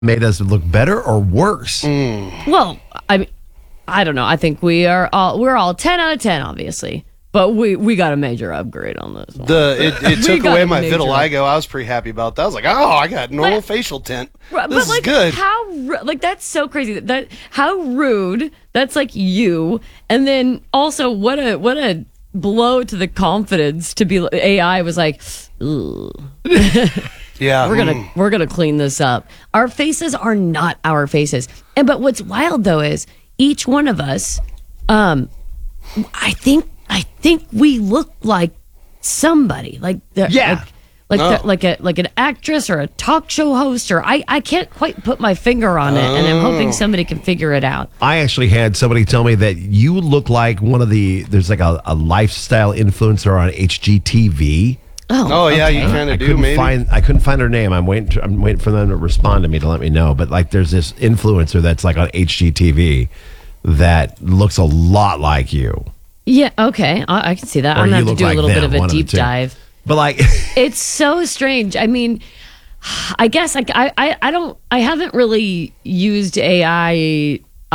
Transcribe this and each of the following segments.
made us look better or worse? Well, I don't know. I think we're all 10 out of 10, obviously. But we got a major upgrade on this one. It took away my vitiligo. I was pretty happy about that. I was like, oh, I got normal facial tint. This is good. That's so crazy. That how rude. That's like you. And then also what a blow to the confidence to be AI was like, ugh. Yeah. We're gonna clean this up. Our faces are not our faces. But what's wild though is each one of us, I think we look like somebody, like an actress or a talk show host, or I can't quite put my finger on it, and I'm hoping somebody can figure it out. I actually had somebody tell me that you look like there's like a lifestyle influencer on HGTV. Oh yeah, you kind of do. Maybe I couldn't find her name. I'm waiting for them to respond to me to let me know. But like, there's this influencer that's like on HGTV that looks a lot like you. Yeah, okay, I can see that. I'm gonna have to do a little bit of a deep dive. But like, it's so strange. I mean, I guess I haven't really used AI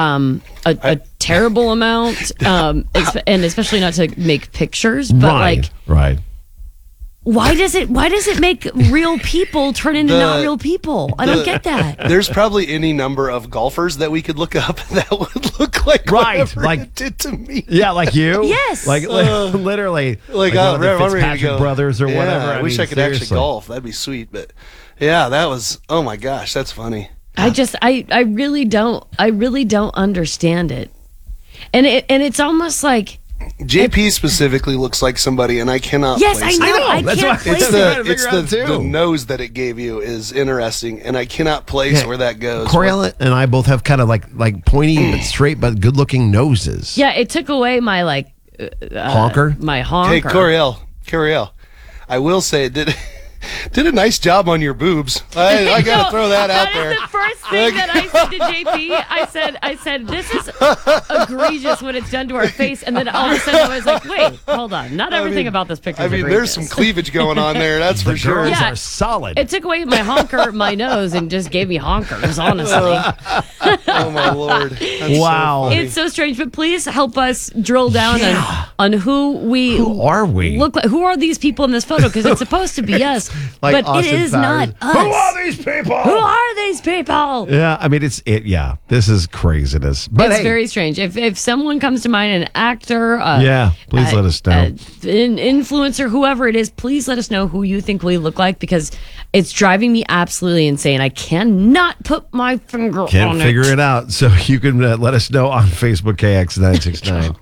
a terrible amount, and especially not to make pictures. But right. Why does it make real people turn into not real people? I don't get that. There's probably any number of golfers that we could look up that would look like whatever it did to me. Yeah, like you. Yes. Like literally, like one of the Fitzpatrick brothers or whatever. I wish I could actually golf. That'd be sweet. But yeah, that was. Oh my gosh, that's funny. I really don't understand it, and it's almost like. JP specifically looks like somebody, and I cannot place I know. I can't place it. It's the nose that it gave you is interesting, and I cannot place where that goes. Coriel and I both have kind of like pointy but straight but good-looking noses. Yeah, it took away my honker. My honker. Hey, Coriel, I will say did a nice job on your boobs. I gotta throw that out there. That is the first thing that I said to JP. I said this is egregious what it's done to our face, and then all of a sudden I was like, wait, hold on, not everything about this picture is egregious. There's some cleavage going on there, that's for sure. Girls are solid. It took away my nose, and just gave me honkers, honestly. Oh my Lord. That's wow. So it's so strange, but please help us drill down on who are we? Look like. Who are these people in this photo? Because it's supposed to be us. Like but it is not us. Who are these people? Who are these people? Yeah, I mean, this is craziness. But it's very strange. If someone comes to mind, an actor, please let us know. An influencer, whoever it is, please let us know who you think we look like, because it's driving me absolutely insane. I cannot put my finger on it. Can't figure it out. So you can let us know on Facebook, KX969.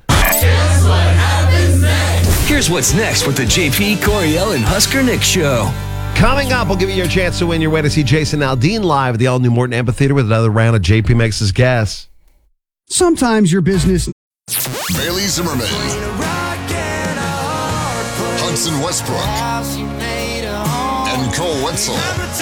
Here's what's next with the JP, Coriel, and Husker Nick show. Coming up, we'll give you your chance to win your way to see Jason Aldean live at the all-new Morton Amphitheater with another round of JP Makes His Guess. Sometimes your business... Bailey Zimmerman. Hudson Westbrook. And Cole Wetzel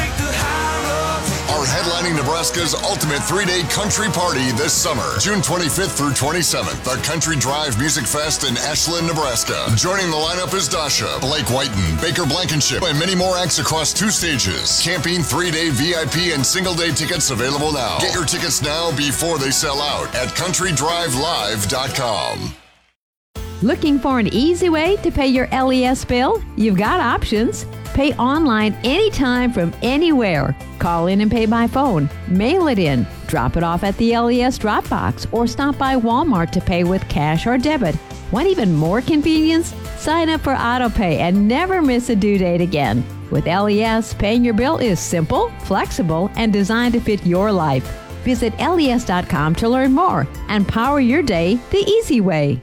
are headlining Nebraska's ultimate 3-day country party this summer, June 25th through 27th, the Country Drive Music Fest in Ashland, Nebraska. Joining the lineup is Dasha, Blake Whiten, Baker Blankenship, and many more acts across 2 stages. Camping, 3-day VIP, and single-day tickets available now. Get your tickets now before they sell out at countrydrivelive.com. Looking for an easy way to pay your LES bill? You've got options. Pay online anytime from anywhere. Call in and pay by phone. Mail it in. Drop it off at the LES drop box or stop by Walmart to pay with cash or debit. Want even more convenience? Sign up for AutoPay and never miss a due date again. With LES, paying your bill is simple, flexible, and designed to fit your life. Visit les.com to learn more and power your day the easy way.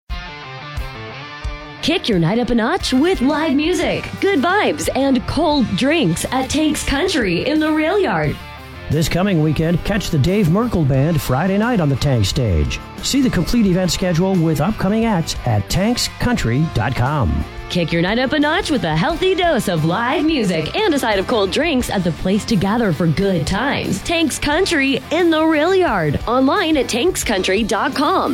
Kick your night up a notch with live music, good vibes, and cold drinks at Tank's Country in the Rail Yard. This coming weekend, catch the Dave Merkel Band Friday night on the Tank stage. See the complete event schedule with upcoming acts at tankscountry.com. Kick your night up a notch with a healthy dose of live music and a side of cold drinks at the place to gather for good times. Tank's Country in the Rail Yard. Online at tankscountry.com.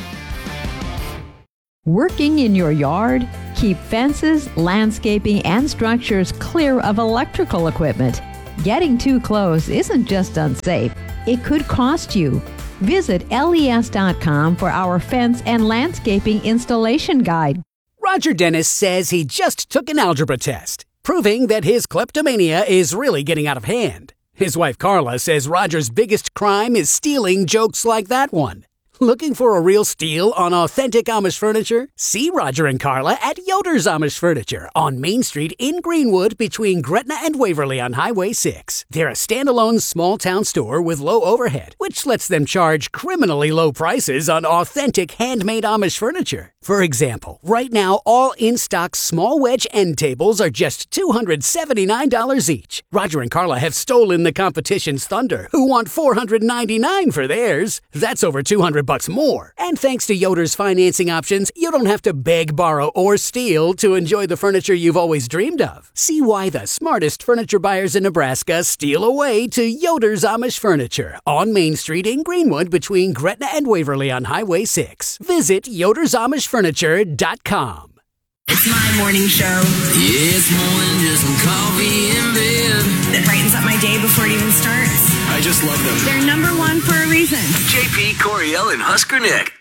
Working in your yard? Keep fences, landscaping, and structures clear of electrical equipment. Getting too close isn't just unsafe, it could cost you. Visit les.com for our fence and landscaping installation guide. Roger Dennis says he just took an algebra test, proving that his kleptomania is really getting out of hand. His wife Carla says Roger's biggest crime is stealing jokes like that one. Looking for a real steal on authentic Amish furniture? See Roger and Carla at Yoder's Amish Furniture on Main Street in Greenwood between Gretna and Waverly on Highway 6. They're a standalone small-town store with low overhead, which lets them charge criminally low prices on authentic handmade Amish furniture. For example, right now, all in-stock small wedge end tables are just $279 each. Roger and Carla have stolen the competition's thunder, who want $499 for theirs. That's over $200 more. And thanks to Yoder's financing options, you don't have to beg, borrow, or steal to enjoy the furniture you've always dreamed of. See why the smartest furniture buyers in Nebraska steal away to Yoder's Amish Furniture on Main Street in Greenwood between Gretna and Waverly on Highway 6. Visit yodersamishfurniture.com. It's my morning show. Yeah, it's more than just some coffee in bed. It brightens up my day before it even starts. I just love them. They're number one for a reason. JP, Coriel, and Husker Nick.